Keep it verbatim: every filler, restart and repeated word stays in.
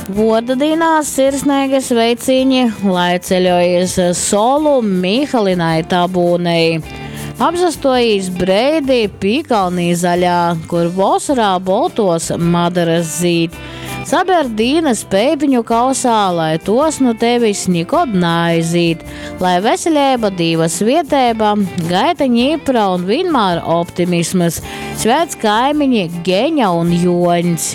Vordadīnās sirsnīgi sveiciņi, lai ceļojas Solu Mihalinai Tabūnei. Apzastojīs Breidī Pīkalnī zaļā, kur vasarā boltos madaras zīt. Saberdīnas peipiņu kausā, lai tos nu tevis nikod nāizīt, lai veseļēba divas vietēba, gaita ņīpra un vienmēr optimismas, svēts kaimiņi Geņa un Joņs.